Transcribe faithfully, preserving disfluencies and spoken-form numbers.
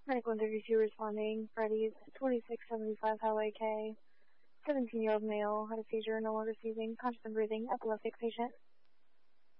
Medical one thirty-two responding. Freddy's twenty-six seventy-five Highway K. seventeen-year-old male had a seizure, no longer seizing, conscious and breathing, epileptic patient.